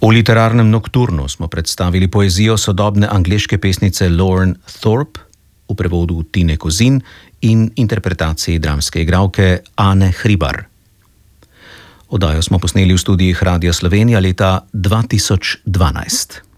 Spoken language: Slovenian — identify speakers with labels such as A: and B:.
A: V literarnem nokturnu smo predstavili poezijo sodobne angleške pesnice Lauren Thorpe v prevodu Tine Kozin in interpretaciji dramske igralke Ane Hribar. Oddajo smo posneli v studijih Radia Slovenija leta 2012.